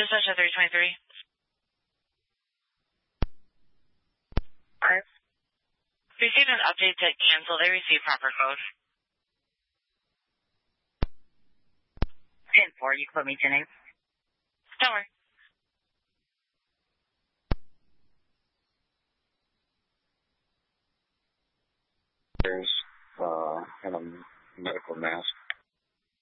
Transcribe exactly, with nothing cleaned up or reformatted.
Sasha three twenty-three. Five. Received an update to cancel. They received proper code. ten four, you can put me to name. Don't worry. There's uh, and a medical mask.